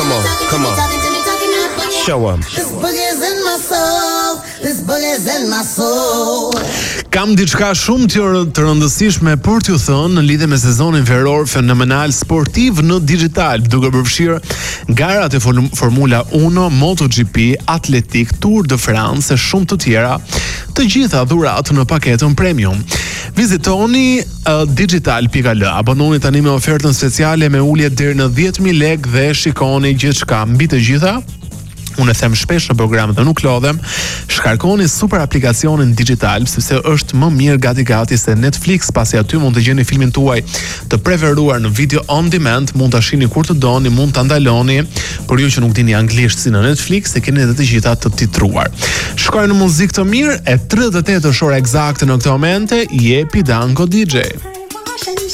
come on. Show 'em. This boogie's in my soul. This boogie's in my soul. Kam diçka shumë të rëndësishme për t'ju thënë në lidhje me sezonin veror fenomenal sportiv në digital, duke përfshirë garat e Formula 1, MotoGP, Atletik, Tour de France e shumë të tjera, të gjitha dhuratë në paketën premium. Vizitoni digital.al, abononi tani me ofertën speciale me ulje deri në 10.000 lekë dhe shikoni gjithçka. Mbi të gjitha, unë e them shpesh në programet dhe nuk lodhem, shkarkoni super aplikacionin digital, sepse është më mirë gati se Netflix, pasi aty mund të gjeni filmin tuaj të preferuar në video on demand, mund ta shihni kur të doni, mund ta ndaloni, por ju që nuk dini anglisht si në Netflix, e keni edhe të gjitha të titruar. Shkojmë në muzikë të mirë, e 38 orë eksakte në këtë momente, jepi Danko DJ.